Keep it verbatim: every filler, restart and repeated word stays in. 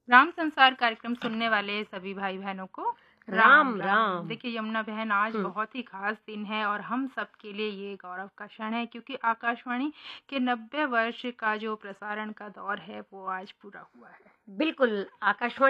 राम संसार कार्यक्रम सुनने वाले सभी भाई बहनों को राम राम। देखिए यमुना बहन, आज हम्म। बहुत ही खास दिन है और हम सब के लिए ये गौरव का क्षण है, क्योंकि आकाशवाणी के नब्बे वर्ष का जो प्रसारण का दौर है वो आज पूरा हुआ है। बिल्कुल, आकाशवाणी